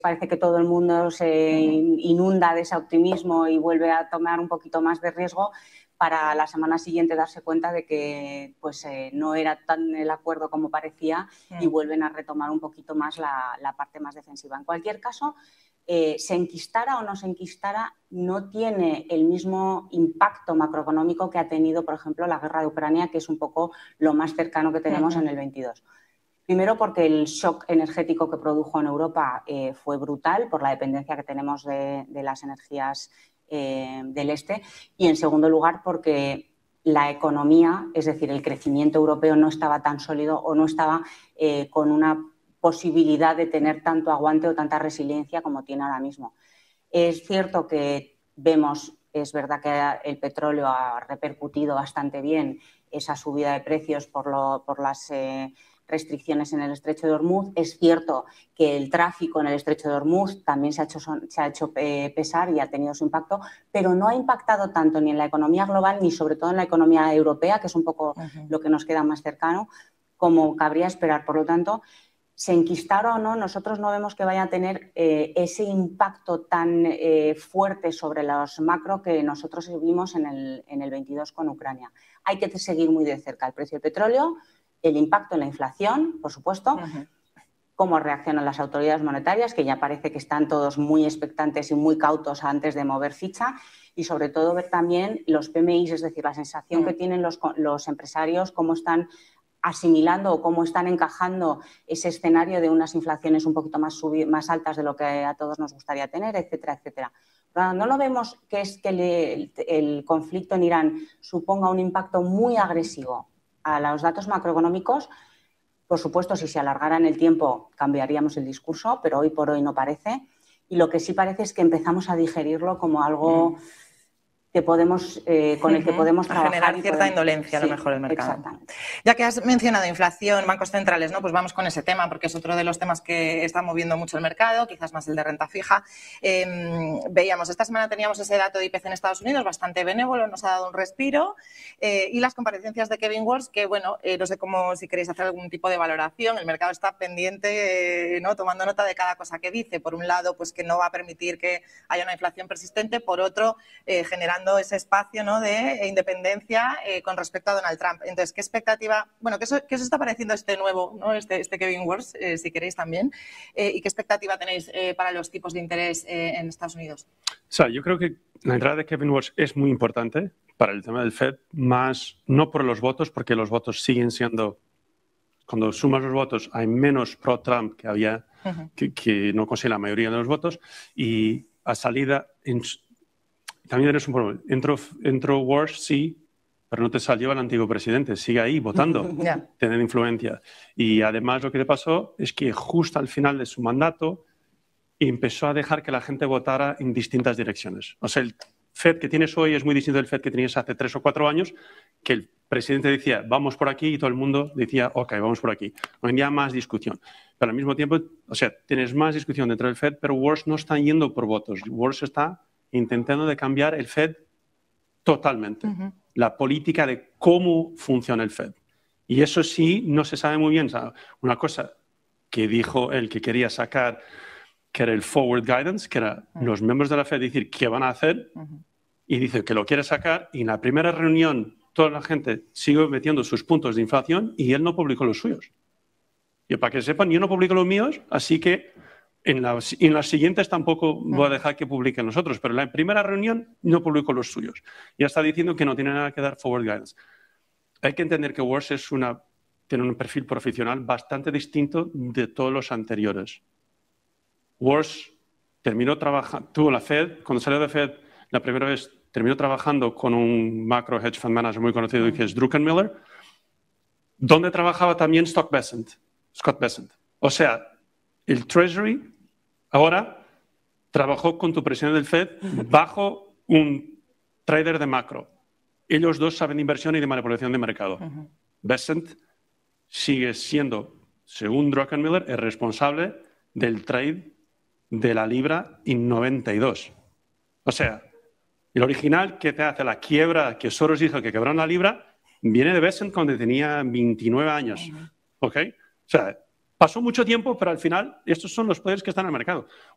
parece que todo el mundo se inunda de ese optimismo y vuelve a tomar un poquito más de riesgo, para la semana siguiente darse cuenta de que pues, no era tan el acuerdo como parecía y vuelven a retomar un poquito más la parte más defensiva. En cualquier caso, se enquistara o no se enquistara, no tiene el mismo impacto macroeconómico que ha tenido, por ejemplo, la guerra de Ucrania, que es un poco lo más cercano que tenemos en el 22. Primero porque el shock energético que produjo en Europa fue brutal por la dependencia que tenemos de las energías del este, y en segundo lugar porque la economía, es decir, el crecimiento europeo no estaba tan sólido o no estaba con una posibilidad de tener tanto aguante o tanta resiliencia como tiene ahora mismo. Es cierto que vemos, es verdad que el petróleo ha repercutido bastante bien esa subida de precios por las restricciones en el Estrecho de Hormuz. Es cierto que el tráfico en el Estrecho de Hormuz también se ha hecho pesar y ha tenido su impacto, pero no ha impactado tanto ni en la economía global ni sobre todo en la economía europea, que es un poco lo que nos queda más cercano, como cabría esperar. Por lo tanto, se enquistara o no, nosotros no vemos que vaya a tener ese impacto tan fuerte sobre los macro que nosotros vimos en el 22 con Ucrania. Hay que seguir muy de cerca el precio del petróleo, el impacto en la inflación, por supuesto, cómo reaccionan las autoridades monetarias, que ya parece que están todos muy expectantes y muy cautos antes de mover ficha, y sobre todo ver también los PMIs, es decir, la sensación que tienen los empresarios, cómo están asimilando o cómo están encajando ese escenario de unas inflaciones un poquito más altas de lo que a todos nos gustaría tener, etcétera, etcétera. Pero no lo vemos que el conflicto en Irán suponga un impacto muy agresivo a los datos macroeconómicos. Por supuesto, si se alargara en el tiempo cambiaríamos el discurso, pero hoy por hoy no parece. Y lo que sí parece es que empezamos a digerirlo como algo que podemos, con el que podemos trabajar. Generar cierta indolencia a lo mejor el mercado. Exactamente. Ya que has mencionado inflación, bancos centrales, ¿no? Pues vamos con ese tema porque es otro de los temas que está moviendo mucho el mercado, quizás más el de renta fija. Veíamos, esta semana teníamos ese dato de IPC en Estados Unidos bastante benévolo, nos ha dado un respiro, y las comparecencias de Kevin Walsh, que bueno, no sé cómo, si queréis hacer algún tipo de valoración, el mercado está pendiente, ¿no? Tomando nota de cada cosa que dice. Por un lado, pues que no va a permitir que haya una inflación persistente, por otro, generando ese espacio, ¿no? de independencia con respecto a Donald Trump. Entonces, ¿qué expectativa? Bueno, ¿qué os está pareciendo este nuevo, ¿no? este Kevin Walsh, si queréis también? ¿Y qué expectativa tenéis para los tipos de interés en Estados Unidos? O sea, yo creo que la entrada de Kevin Walsh es muy importante para el tema del Fed, más no por los votos, porque los votos siguen siendo, cuando sumas los votos, hay menos pro-Trump que había, que no consigue la mayoría de los votos, y a salida... También tienes un problema. Entró Walsh, sí, pero no te salió el antiguo presidente. Sigue ahí votando, teniendo influencia. Y además lo que le pasó es que justo al final de su mandato empezó a dejar que la gente votara en distintas direcciones. O sea, el Fed que tienes hoy es muy distinto del Fed que tenías hace 3 o 4 años, que el presidente decía, vamos por aquí, y todo el mundo decía, ok, vamos por aquí. Hoy en día más discusión. Pero al mismo tiempo, o sea, tienes más discusión dentro del Fed, pero Walsh no está yendo por votos. Walsh está intentando de cambiar el Fed totalmente, la política de cómo funciona el Fed. Y eso sí, no se sabe muy bien. O sea, una cosa que dijo él que quería sacar, que era el forward guidance, que era los miembros de la Fed decir qué van a hacer, y dice que lo quiere sacar, y en la primera reunión toda la gente sigue metiendo sus puntos de inflación y él no publicó los suyos. Y para que sepan, yo no publico los míos, así que en las siguientes tampoco voy a dejar que publiquen los otros, pero en la primera reunión no publico los suyos. Ya está diciendo que no tiene nada que dar forward guidance. Hay que entender que Walsh tiene un perfil profesional bastante distinto de todos los anteriores. Walsh terminó trabajando, tuvo la Fed, cuando salió de Fed la primera vez, terminó trabajando con un macro hedge fund manager muy conocido que es Druckenmiller, donde trabajaba también Scott Bessent. O sea, el Treasury ahora trabajó con tu presidente del Fed bajo un trader de macro. Ellos dos saben de inversión y de manipulación de mercado. Bessent sigue siendo, según Druckenmiller, el responsable del trade de la libra en 92. O sea, el original que te hace la quiebra que Soros dijo que quebraron la libra viene de Bessent cuando tenía 29 años. ¿Ok? O sea, pasó mucho tiempo, pero al final estos son los poderes que están en el mercado.